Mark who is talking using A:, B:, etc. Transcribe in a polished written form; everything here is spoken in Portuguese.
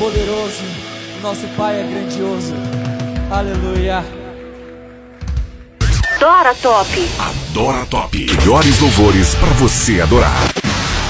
A: poderoso, o nosso Pai é grandioso. Aleluia.
B: Adora Top.
C: Adora Top. Melhores louvores pra você adorar.